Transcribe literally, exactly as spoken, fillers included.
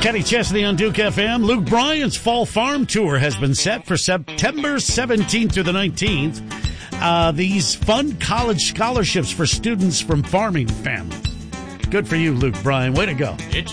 Kenny Chesney on Duke F M. Luke Bryan's Fall Farm Tour has been set for September seventeenth through the nineteenth. Uh, these fun college scholarships for students from farming families. Good for you, Luke Bryan. Way to go. It's